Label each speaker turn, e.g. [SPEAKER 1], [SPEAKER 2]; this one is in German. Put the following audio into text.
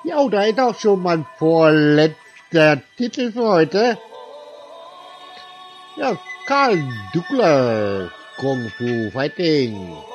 [SPEAKER 1] Ja, da ist auch schon mein vorletzter Titel für heute. Ja, Karl Douglas, Kung Fu Fighting.